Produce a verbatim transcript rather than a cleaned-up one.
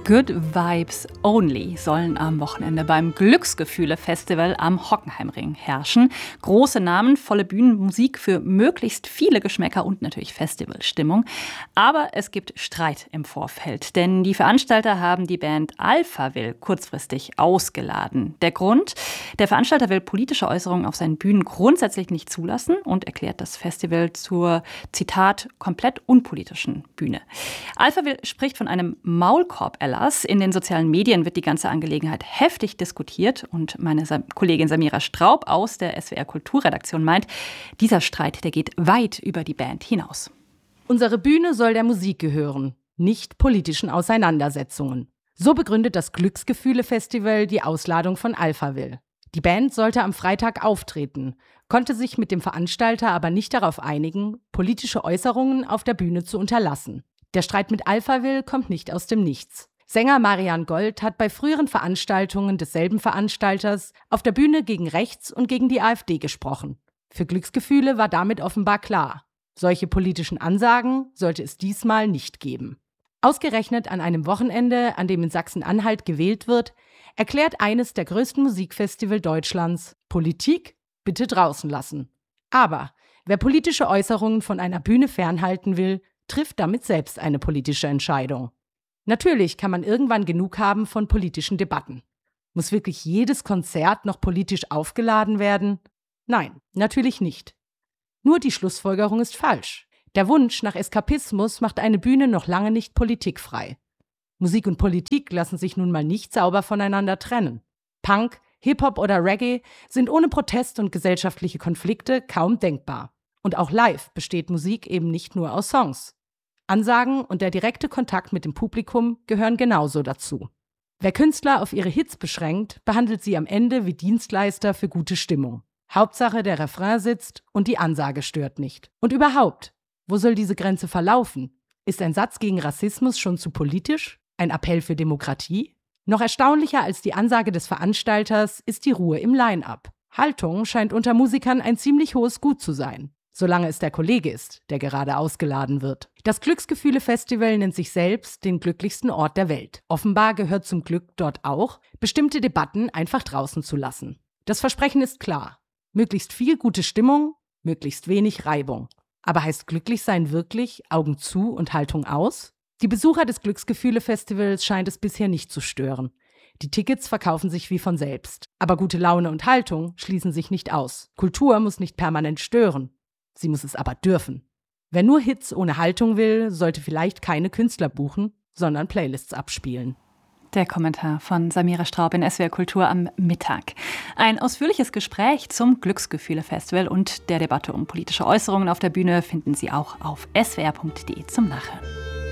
Good Vibes Only sollen am Wochenende beim Glücksgefühle-Festival am Hockenheimring herrschen. Große Namen, volle Bühnen, Musik für möglichst viele Geschmäcker und natürlich Festivalstimmung. Aber es gibt Streit im Vorfeld, denn die Veranstalter haben die Band Alphaville kurzfristig ausgeladen. Der Grund? Der Veranstalter will politische Äußerungen auf seinen Bühnen grundsätzlich nicht zulassen und erklärt das Festival zur, Zitat, komplett unpolitischen Bühne. Alphaville spricht von einem Maulkorb-Erlass. In den sozialen Medien wird die ganze Angelegenheit heftig diskutiert und meine Sa- Kollegin Samira Straub aus der S W R Kulturredaktion meint, dieser Streit, der geht weit über die Band hinaus. Unsere Bühne soll der Musik gehören, nicht politischen Auseinandersetzungen. So begründet das Glücksgefühle-Festival die Ausladung von Alphaville. Die Band sollte am Freitag auftreten, konnte sich mit dem Veranstalter aber nicht darauf einigen, politische Äußerungen auf der Bühne zu unterlassen. Der Streit mit Alphaville kommt nicht aus dem Nichts. Sänger Marian Gold hat bei früheren Veranstaltungen desselben Veranstalters auf der Bühne gegen rechts und gegen die AfD gesprochen. Für Glücksgefühle war damit offenbar klar: Solche politischen Ansagen sollte es diesmal nicht geben. Ausgerechnet an einem Wochenende, an dem in Sachsen-Anhalt gewählt wird, erklärt eines der größten Musikfestival Deutschlands: Politik bitte draußen lassen. Aber wer politische Äußerungen von einer Bühne fernhalten will, trifft damit selbst eine politische Entscheidung. Natürlich kann man irgendwann genug haben von politischen Debatten. Muss wirklich jedes Konzert noch politisch aufgeladen werden? Nein, natürlich nicht. Nur die Schlussfolgerung ist falsch. Der Wunsch nach Eskapismus macht eine Bühne noch lange nicht politikfrei. Musik und Politik lassen sich nun mal nicht sauber voneinander trennen. Punk, Hip-Hop oder Reggae sind ohne Protest und gesellschaftliche Konflikte kaum denkbar. Und auch live besteht Musik eben nicht nur aus Songs. Ansagen und der direkte Kontakt mit dem Publikum gehören genauso dazu. Wer Künstler auf ihre Hits beschränkt, behandelt sie am Ende wie Dienstleister für gute Stimmung. Hauptsache, der Refrain sitzt und die Ansage stört nicht. Und überhaupt, wo soll diese Grenze verlaufen? Ist ein Satz gegen Rassismus schon zu politisch? Ein Appell für Demokratie? Noch erstaunlicher als die Ansage des Veranstalters ist die Ruhe im Line-up. Haltung scheint unter Musikern ein ziemlich hohes Gut zu sein. Solange es der Kollege ist, der gerade ausgeladen wird. Das Glücksgefühle-Festival nennt sich selbst den glücklichsten Ort der Welt. Offenbar gehört zum Glück dort auch, bestimmte Debatten einfach draußen zu lassen. Das Versprechen ist klar: möglichst viel gute Stimmung, möglichst wenig Reibung. Aber heißt glücklich sein wirklich Augen zu und Haltung aus? Die Besucher des Glücksgefühle-Festivals scheint es bisher nicht zu stören. Die Tickets verkaufen sich wie von selbst. Aber gute Laune und Haltung schließen sich nicht aus. Kultur muss nicht permanent stören. Sie muss es aber dürfen. Wer nur Hits ohne Haltung will, sollte vielleicht keine Künstler buchen, sondern Playlists abspielen. Der Kommentar von Samira Straub in S W R Kultur am Mittag. Ein ausführliches Gespräch zum Glücksgefühle-Festival und der Debatte um politische Äußerungen auf der Bühne finden Sie auch auf s w r punkt d e zum Nachhören.